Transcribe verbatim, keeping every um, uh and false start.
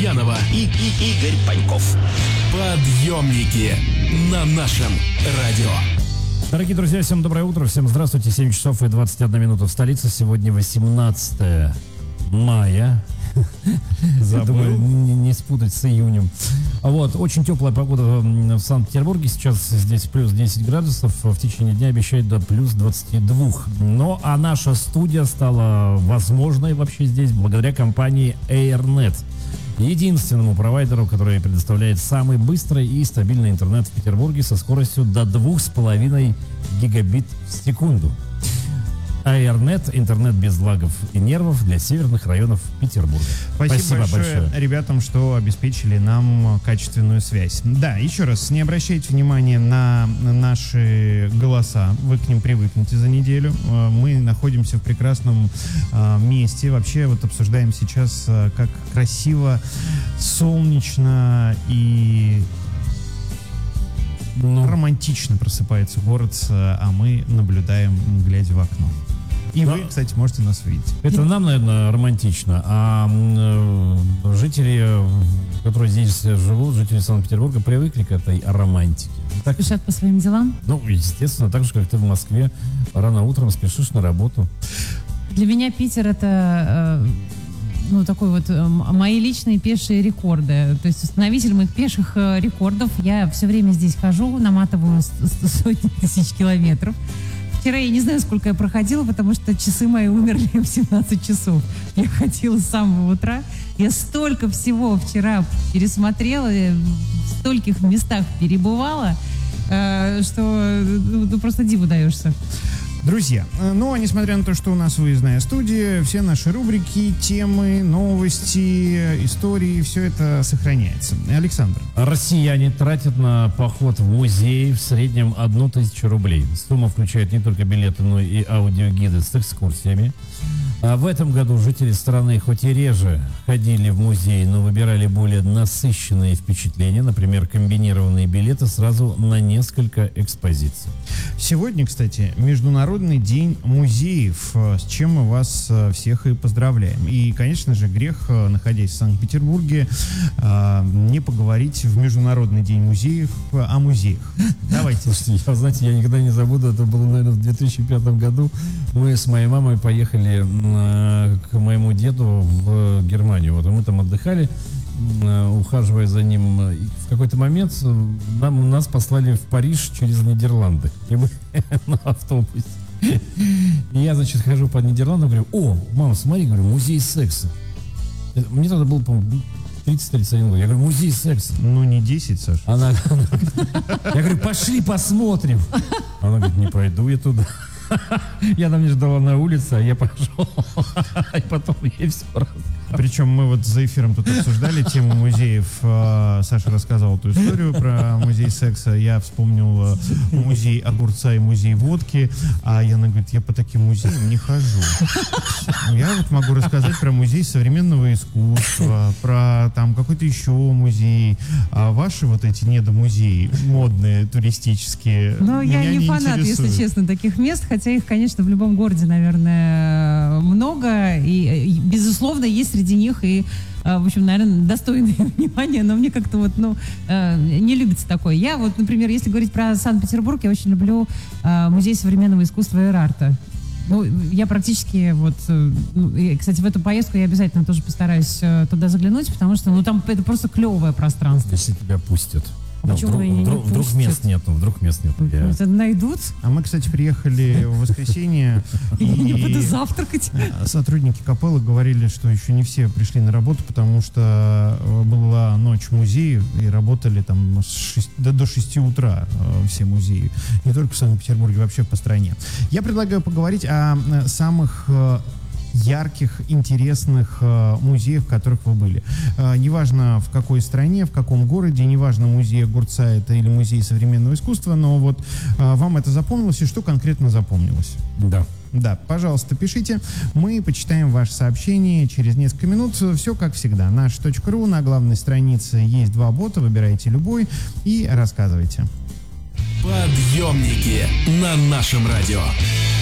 Янова и, и Игорь Паньков. Подъемники на нашем радио. Дорогие друзья, всем доброе утро, всем здравствуйте. семь часов и двадцать одна минута в столице. Сегодня восемнадцатое мая. Я думаю, не, не спутать с июнем. Вот, очень теплая погода в Санкт-Петербурге. Сейчас здесь плюс десять градусов. В течение дня обещают до плюс двадцати двух. Но а наша студия стала возможной вообще здесь благодаря компании Airnet. Единственному провайдеру, который предоставляет самый быстрый и стабильный интернет в Петербурге со скоростью до двух с половиной гигабит в секунду. Airnet, интернет без лагов и нервов для северных районов Петербурга. Спасибо, Спасибо большое, большое ребятам, что обеспечили нам качественную связь. Да, еще раз, не обращайте внимания на наши голоса, вы к ним привыкнете за неделю. Мы находимся в прекрасном месте, вообще вот обсуждаем сейчас, как красиво, солнечно и... Ну, романтично просыпается город, а мы наблюдаем, глядя в окно. И да. Вы, кстати, можете нас видеть. Это нам, наверное, романтично, а э, жители, которые здесь живут, жители Санкт-Петербурга, привыкли к этой романтике. Так, спешат по своим делам? Ну, естественно, так же, как ты в Москве, рано утром спешишь на работу. Для меня Питер — это... Э, ну, такой вот э, мои личные пешие рекорды. То есть установитель моих пеших э, рекордов. Я все время здесь хожу, наматываю сотни тысяч километров. Вчера я не знаю, сколько я проходила, потому что часы мои умерли в семнадцать часов. Я ходила с самого утра. Я столько всего вчера пересмотрела, в стольких местах перебывала, э, что ну, просто диву даешься. Друзья, ну а несмотря на то, что у нас выездная студия, все наши рубрики, темы, новости, истории, все это сохраняется. Александр. Россияне тратят на поход в музей в среднем одну тысячу рублей. Сумма включает не только билеты, но и аудиогиды с экскурсиями. А в этом году жители страны хоть и реже ходили в музей, но выбирали более насыщенные впечатления, например, комбинированные билеты сразу на несколько экспозиций. Сегодня, кстати, Международный день музеев, с чем мы вас всех и поздравляем. И, конечно же, грех, находясь в Санкт-Петербурге, не поговорить в Международный день музеев о музеях. Давайте. Слушайте, я, знаете, я никогда не забуду, это было, наверное, в две тысячи пятом году. Мы с моей мамой поехали к моему деду в Германию. Вот мы там отдыхали, ухаживая за ним. И в какой-то момент нам, нас послали в Париж через Нидерланды. И мы на автобусе. И я, значит, хожу по Нидерландам, говорю: о, мама, смотри, говорю, музей секса. Мне тогда было, по-моему, тридцать-тридцать один год. Я говорю, музей секса. Ну, не десять, Саша. Она, она, я говорю, пошли посмотрим. Она говорит, не пойду я туда. Я там не ждала на улице, а я пошел. И потом ей все рассказал. Причем мы вот за эфиром тут обсуждали тему музеев. Саша рассказал эту историю про музей секса. Я вспомнил музей огурца и музей водки. А Яна говорит, я по таким музеям не хожу. Я вот могу рассказать про музей современного искусства, про там какой-то еще музей. А ваши вот эти недомузеи, модные, туристические, Ну, я не, не фанат, интересуют. если честно, таких мест. Хотя их, конечно, в любом городе, наверное, много. И, и безусловно, есть среди них и, в общем, наверное, достойные внимания, но мне как-то вот, ну, не любится такое. Я вот, например, если говорить про Санкт-Петербург, я очень люблю музей современного искусства Эр-Арта. Ну, я практически вот, ну, и, кстати, в эту поездку я обязательно тоже постараюсь туда заглянуть, потому что, ну, там это просто клевое пространство. Если тебя пустят. Ну, вдруг, не вдруг, вдруг мест нет, вдруг мест нет. Я... Это найдут. А мы, кстати, приехали в воскресенье. Я буду завтракать. Сотрудники капеллы говорили, что еще не все пришли на работу, потому что была ночь музеев, и работали там с шести, да, до шести утра все музеи. Не только в Санкт-Петербурге, вообще по стране. Я предлагаю поговорить о самых ярких, интересных э, музеев, в которых вы были. Э, неважно, в какой стране, в каком городе, неважно, музей огурца это или музей современного искусства, но вот э, вам это запомнилось, и что конкретно запомнилось? Да. Да, пожалуйста, пишите. Мы почитаем ваше сообщение через несколько минут. Все как всегда. наш точка ру, на главной странице есть два бота, выбирайте любой и рассказывайте. Подъемники на нашем радио.